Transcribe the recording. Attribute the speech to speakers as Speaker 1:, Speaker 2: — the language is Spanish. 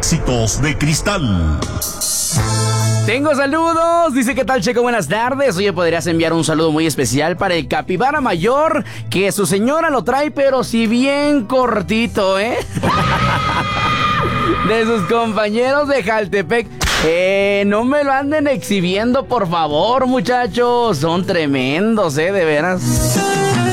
Speaker 1: éxitos de Cristal.
Speaker 2: Tengo saludos, dice ¿qué tal, Checo? Buenas tardes. Oye, podrías enviar un saludo muy especial para el capibara mayor, que su señora lo trae, pero si bien cortito, ¿eh? De sus compañeros de Jaltepec. No me lo anden exhibiendo, por favor, muchachos. Son tremendos, de veras.